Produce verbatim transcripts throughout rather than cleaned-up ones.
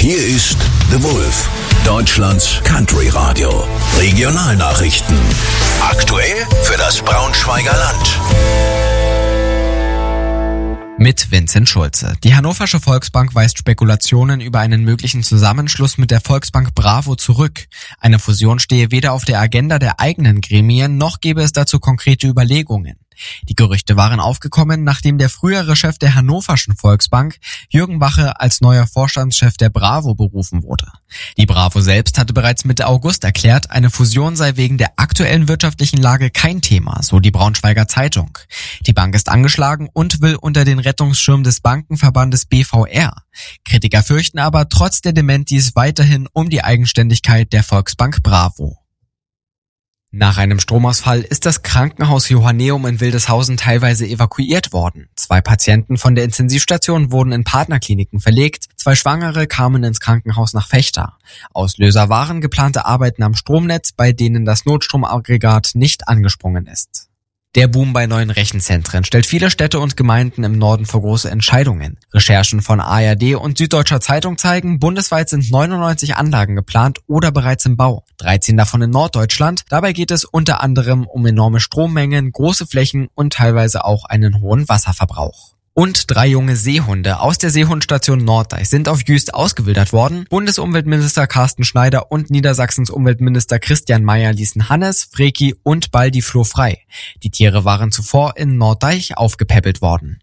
Hier ist The Wolf, Deutschlands Country Radio. Regionalnachrichten. Aktuell für das Braunschweiger Land. Mit Vincent Schulze. Die Hannoversche Volksbank weist Spekulationen über einen möglichen Zusammenschluss mit der Volksbank Bravo zurück. Eine Fusion stehe weder auf der Agenda der eigenen Gremien, noch gebe es dazu konkrete Überlegungen. Die Gerüchte waren aufgekommen, nachdem der frühere Chef der Hannoverschen Volksbank, Jürgen Wache, als neuer Vorstandschef der Bravo berufen wurde. Die Bravo selbst hatte bereits Mitte August erklärt, eine Fusion sei wegen der aktuellen wirtschaftlichen Lage kein Thema, so die Braunschweiger Zeitung. Die Bank ist angeschlagen und will unter den Rettungsschirm des Bankenverbandes B V R. Kritiker fürchten aber trotz der Dementis weiterhin um die Eigenständigkeit der Volksbank Bravo. Nach einem Stromausfall ist das Krankenhaus Johanneum in Wildeshausen teilweise evakuiert worden. Zwei Patienten von der Intensivstation wurden in Partnerkliniken verlegt, zwei Schwangere kamen ins Krankenhaus nach Vechta. Auslöser waren geplante Arbeiten am Stromnetz, bei denen das Notstromaggregat nicht angesprungen ist. Der Boom bei neuen Rechenzentren stellt viele Städte und Gemeinden im Norden vor große Entscheidungen. Recherchen von A R D und Süddeutscher Zeitung zeigen, bundesweit sind neunundneunzig Anlagen geplant oder bereits im Bau. dreizehn davon in Norddeutschland. Dabei geht es unter anderem um enorme Strommengen, große Flächen und teilweise auch einen hohen Wasserverbrauch. Und drei junge Seehunde aus der Seehundstation Norddeich sind auf Jüst ausgewildert worden. Bundesumweltminister Carsten Schneider und Niedersachsens Umweltminister Christian Mayer ließen Hannes, Freki und Baldi Floh frei. Die Tiere waren zuvor in Norddeich aufgepäppelt worden.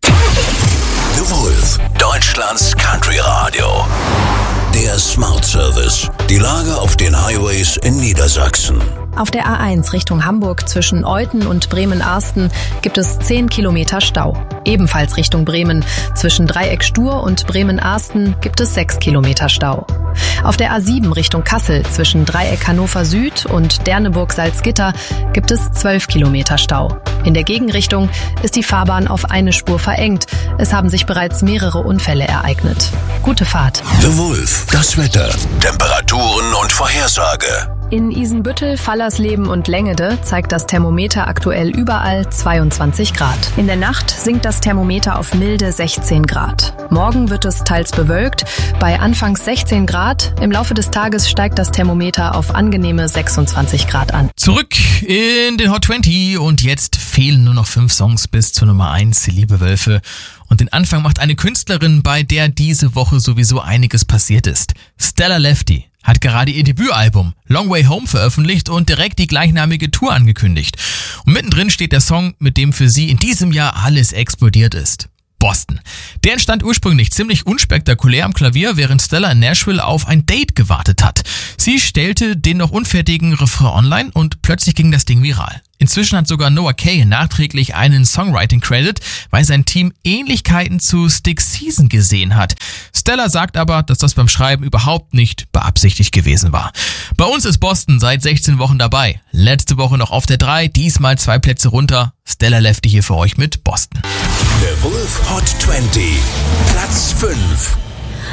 The Wolf, Deutschlands Country Radio. Der Smart Service. Die Lage auf den Highways in Niedersachsen. Auf der A eins Richtung Hamburg zwischen Euthen und Bremen-Arsten gibt es zehn Kilometer Stau. Ebenfalls Richtung Bremen zwischen Dreieck Stur und Bremen-Arsten gibt es sechs Kilometer Stau. Auf der A sieben Richtung Kassel zwischen Dreieck Hannover Süd und Derneburg-Salzgitter gibt es zwölf Kilometer Stau. In der Gegenrichtung ist die Fahrbahn auf eine Spur verengt. Es haben sich bereits mehrere Unfälle ereignet. Gute Fahrt. The Wolf, das Wetter, Temperaturen und Vorhersage. In Isenbüttel, Fallersleben und Längede zeigt das Thermometer aktuell überall zweiundzwanzig Grad. In der Nacht sinkt das Thermometer auf milde sechzehn Grad. Morgen wird es teils bewölkt, bei anfangs sechzehn Grad. Im Laufe des Tages steigt das Thermometer auf angenehme sechsundzwanzig Grad an. Zurück in den Hot zwanzig und jetzt fehlen nur noch fünf Songs bis zur Nummer eins, liebe Wölfe. Und den Anfang macht eine Künstlerin, bei der diese Woche sowieso einiges passiert ist. Stella Lefty hat gerade ihr Debütalbum Long Way Home veröffentlicht und direkt die gleichnamige Tour angekündigt. Und mittendrin steht der Song, mit dem für sie in diesem Jahr alles explodiert ist. Boston. Der entstand ursprünglich ziemlich unspektakulär am Klavier, während Stella in Nashville auf ein Date gewartet hat. Sie stellte den noch unfertigen Refrain online und plötzlich ging das Ding viral. Inzwischen hat sogar Noah Kaye nachträglich einen Songwriting-Credit, weil sein Team Ähnlichkeiten zu Stick Season gesehen hat. Stella sagt aber, dass das beim Schreiben überhaupt nicht beabsichtigt gewesen war. Bei uns ist Boston seit sechzehn Wochen dabei. Letzte Woche noch auf der drei, diesmal zwei Plätze runter. Stella Lefty hier für euch mit Boston. The Wolf Hot zwanzig, Platz fünf.